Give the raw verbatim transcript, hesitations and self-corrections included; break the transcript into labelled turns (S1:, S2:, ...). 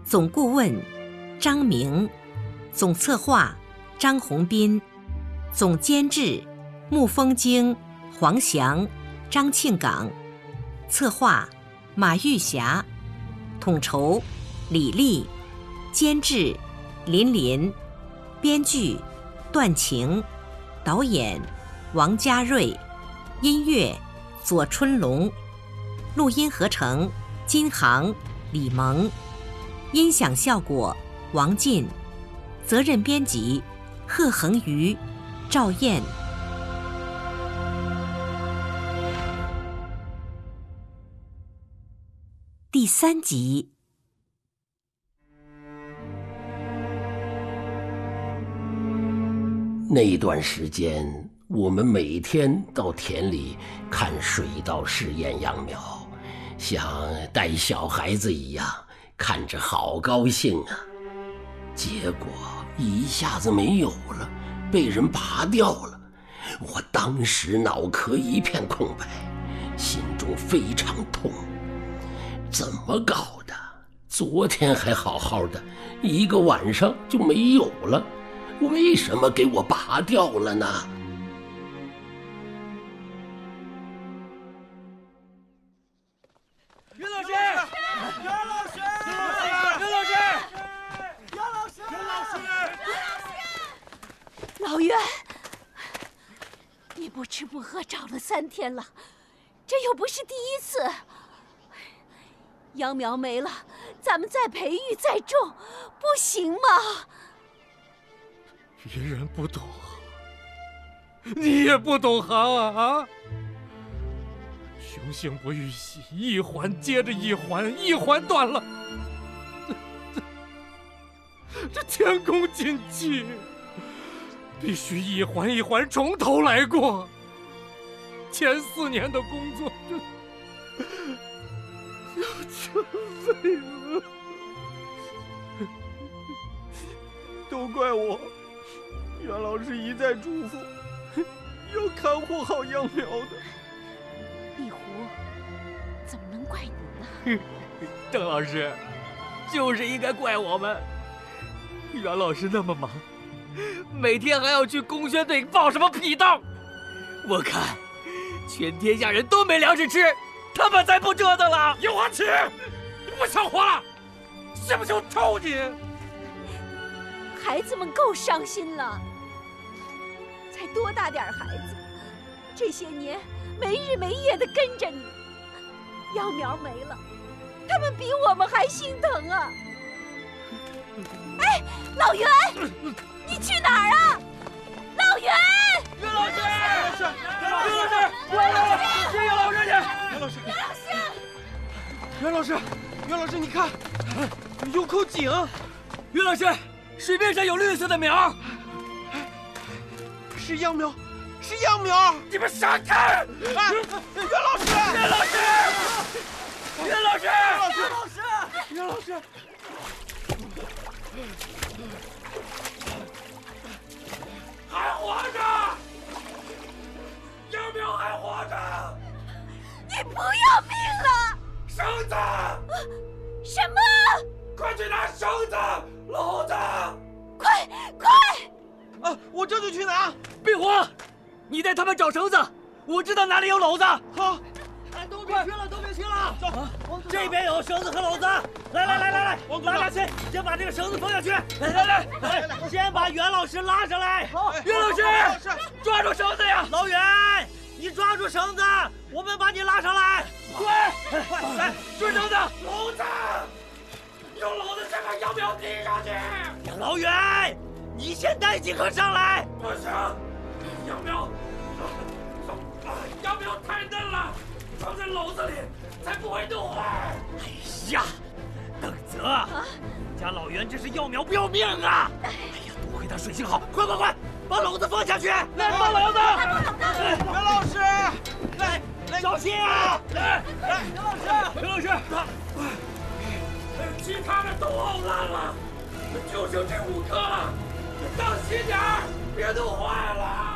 S1: 总顾问张明，总策划张宏斌，总监制穆风京、黄翔、张庆岗，策划马玉霞，统筹李丽，监制林林，编剧段晴，导演王家瑞，音乐左春龙，录音合成金航、李萌，音响效果王进，责任编辑贺恒瑜、赵燕。第三集。
S2: 那段时间，我们每天到田里看水稻试验秧苗，像带小孩子一样，看着好高兴啊。结果一下子没有了，被人拔掉了。我当时脑壳一片空白，心中非常痛。怎么搞的？昨天还好好的，一个晚上就没有了。为什么给我拔掉了呢？
S3: 袁老师，袁老师，袁老师，袁老师，袁老师，
S4: 老袁，你不吃不喝找了三天了，这又不是第一次。秧苗没了，咱们再培育再种，不行吗？
S3: 别人不懂，你也不懂行啊啊！雄性不育喜，一环接着一环，一环断了，这这这前功尽弃，必须一环一环从头来过。前四年的工作，这要全废了，都怪我。袁老师一再嘱咐，要看护好秧苗的。
S4: 一壶怎么能怪你呢？
S5: 郑老师，就是应该怪我们。袁老师那么忙，每天还要去工宣队报什么匹道？我看全天下人都没粮食吃，他们才不折腾了。
S3: 叶华启，你不想活了？信不信我抽你？
S4: 孩子们够伤心了，才多大点孩子，这些年没日没夜的跟着你，秧苗没了，他们比我们还心疼啊！哎，老袁，你去哪儿啊？老袁，
S3: 袁老师，袁老师，袁老师，袁老师，谢袁老师去，袁老师，袁老师，袁老师，袁老师，你看，有口井。
S5: 袁老师。水面上有绿色的苗，
S3: 是秧苗，是秧苗！你们闪开！袁老师，袁老师，袁老师，袁老师，袁老师，还活着，秧苗还活着！
S4: 你不要命了？
S3: 绳子！
S4: 什么？
S3: 快去拿绳子！篓子，
S4: 快快！
S3: 啊，我这就去拿。
S5: 碧华，你带他们找绳子，我知道哪里有篓子。
S3: 好，
S5: 哎，都别去了，都别去了。走，啊、这边有绳子和篓子。来来来来来，拉下去，先把这个绳子放下去。来来来，来来，先把袁老师拉上来。
S3: 好，
S5: 袁老师，抓住绳子呀！老袁，你抓住绳子，我们把你拉上来。快，快来，追绳子，
S3: 篓子。有篓子先把秧苗提上去。
S5: 老袁，你先带几棵上来。
S3: 不行，秧苗，秧苗太嫩了，装在篓子里才不会弄坏。
S5: 哎呀，邓泽，啊、家老袁这是要苗不要命啊！哎呀，多亏他水性好，快快快，把篓子放下去。来，放篓子。
S3: 袁老师，来来，
S5: 小心啊！
S3: 来来，袁老师，
S5: 袁老师。
S3: 其他的都烂了，就剩这五棵了，当心点儿，别弄坏了。